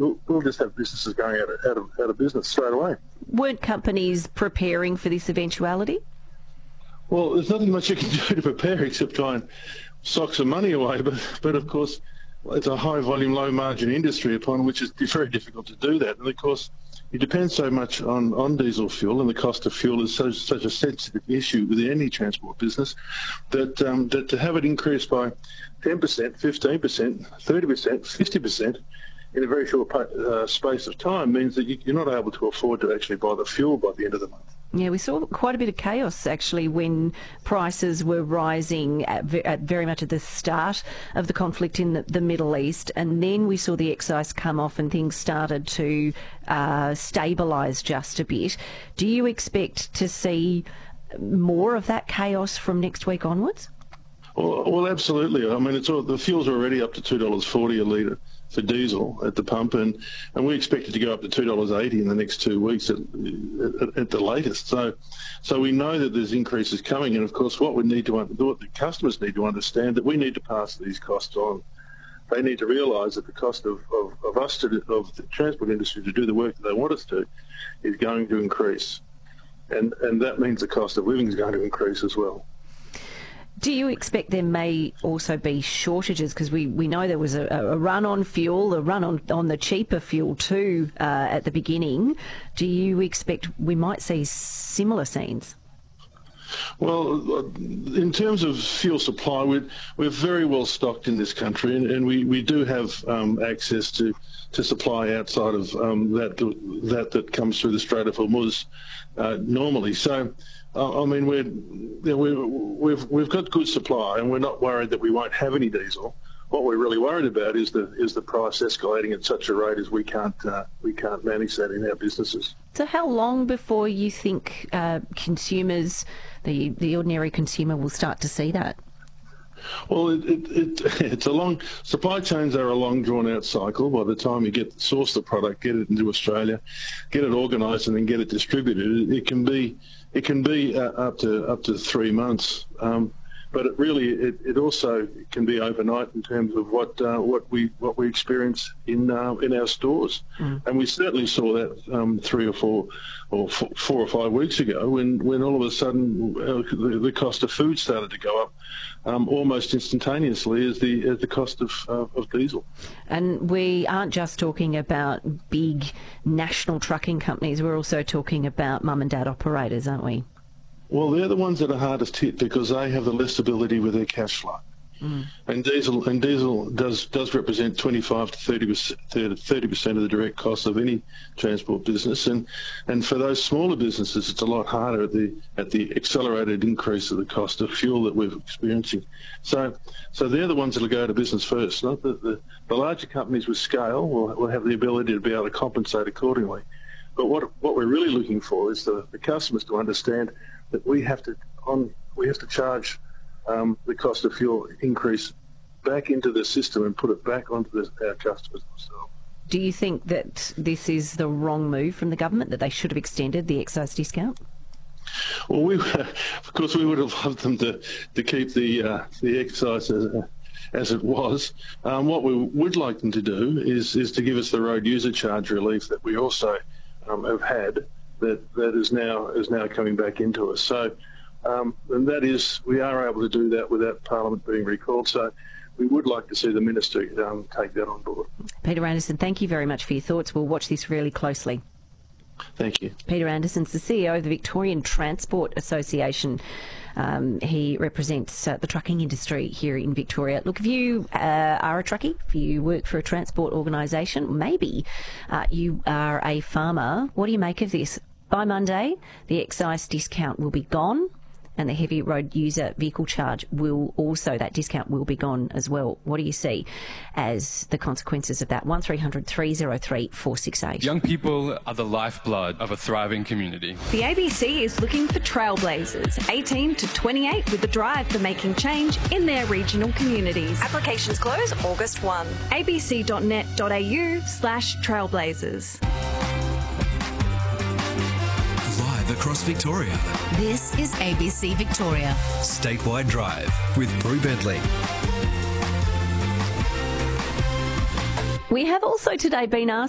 we'll just have businesses going out of business straight away. Weren't companies preparing for this eventuality? Well, there's nothing much you can do to prepare except try and sock some money away. But of course, it's a high volume, low margin industry upon which it's very difficult to do that. And of course, it depends so much on diesel fuel, and the cost of fuel is such a sensitive issue with any transport business that to have it increase by 10%, 15%, 30%, 50% in a very short space of time means that you're not able to afford to actually buy the fuel by the end of the month. Yeah, we saw quite a bit of chaos actually when prices were rising at very much at the start of the conflict in the Middle East, and then we saw the excise come off and things started to stabilise just a bit. Do you expect to see more of that chaos from next week onwards? Well, absolutely. I mean, the fuel's already up to $2.40 a litre for diesel at the pump, and we expect it to go up to $2.80 in the next 2 weeks at the latest. So we know that there's increases coming, and of course, what the customers need to understand that we need to pass these costs on. They need to realise that the cost of the transport industry to do the work that they want us to is going to increase, and that means the cost of living is going to increase as well. Do you expect there may also be shortages? Because we know there was a run on fuel, a run on the cheaper fuel too at the beginning. Do you expect we might see similar scenes? Well, in terms of fuel supply, we're very well stocked in this country, and we do have access to supply outside of that comes through the Strait of Hormuz normally. So, I mean, we've got good supply, and we're not worried that we won't have any diesel. What we're really worried about is the price escalating at such a rate as we can't manage that in our businesses. So how long before you think consumers, the ordinary consumer, will start to see that? Well, it's a long, supply chains are a long drawn out cycle. By the time you source the product, get it into Australia, get it organised, and then get it distributed, it can be up to 3 months. But it also can be overnight in terms of what we experience in our stores, and we certainly saw that 3 or 4 or 4 or 5 weeks ago when all of a sudden the cost of food started to go up almost instantaneously as the cost of diesel. And we aren't just talking about big national trucking companies; we're also talking about mum and dad operators, aren't we? Well, they're the ones that are hardest hit because they have the least stability with their cash flow. And diesel does represent 25 to 30% of the direct cost of any transport business, and for those smaller businesses, it's a lot harder at the accelerated increase of the cost of fuel that we're experiencing. So they're the ones that'll go out of business first. Not the larger companies with scale will have the ability to be able to compensate accordingly. But what we're really looking for is the customers to understand that we have to charge the cost of fuel increase back into the system and put it back onto our customers themselves. Do you think that this is the wrong move from the government, that they should have extended the excise discount? Well, of course, we would have loved them to keep the excise as it was. What we would like them to do is to give us the road user charge relief that we also have had. That is now coming back into us. So, and that is, we are able to do that without Parliament being recalled. So, we would like to see the Minister take that on board. Peter Anderson, thank you very much for your thoughts. We'll watch this really closely. Thank you. Peter Anderson's the CEO of the Victorian Transport Association. He represents the trucking industry here in Victoria. Look, if you are a truckie, if you work for a transport organisation, maybe you are a farmer, what do you make of this? By Monday, the excise discount will be gone, and the heavy road user vehicle charge that discount will be gone as well. What do you see as the consequences of that? 1300 303 468. Young people are the lifeblood of a thriving community. The ABC is looking for trailblazers, 18 to 28, with the drive for making change in their regional communities. Applications close August 1. abc.net.au/trailblazers. Live across Victoria. This is ABC Victoria. Statewide Drive with Brew Bentley. We have also today been asked